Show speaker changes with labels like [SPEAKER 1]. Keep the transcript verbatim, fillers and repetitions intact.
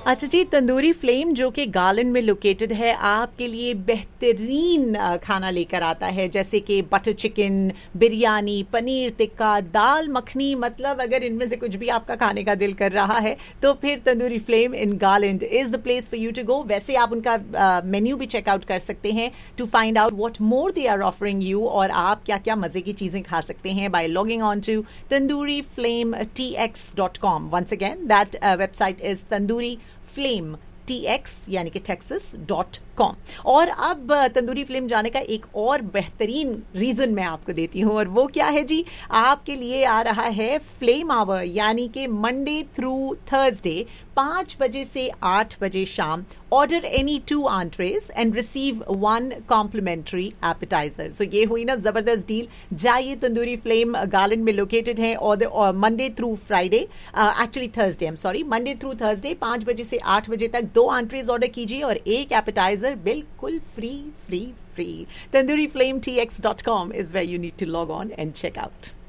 [SPEAKER 1] अच्छा जी, तंदूरी फ्लेम जो कि गार्लैंड में लोकेटेड है, आपके लिए बेहतरीन खाना लेकर आता है, जैसे कि बटर चिकन, बिरयानी, पनीर टिक्का, दाल मखनी। मतलब अगर इनमें से कुछ भी आपका खाने का दिल कर रहा है तो फिर tandoori flame in garland is the place for you to go. वैसे आप उनका मेन्यू uh, भी चेकआउट कर सकते हैं to find out what more they are offering you, और आप क्या क्या मजे की चीजें खा सकते हैं bye logging on to tandoori flame T x dot com. Once again that website is tandoori flame T x यानी कि टेक्सास डॉट कॉम। और अब तंदूरी फ्लेम जाने का एक और बेहतरीन रीजन मैं आपको देती हूँ, और वो क्या है जी, आपके लिए आ रहा है फ्लेम आवर, यानी कि मंडे थ्रू थर्सडे पांच बजे से आठ बजे शाम। Order any two entries and receive one complementary appetiser. सो ये हुई ना जबरदस्त डील। जाइए, तंदूरी फ्लेम गार्लैंड में लोकेटेड है, और Monday through Friday, actually Thursday, I am sorry, Monday through Thursday पांच बजे से आठ बजे तक दो एंट्रीज ऑर्डर कीजिए और एक एपेटाइजर बिल्कुल free free free. Tandoori flame T x dot com is where you need to log on and check out.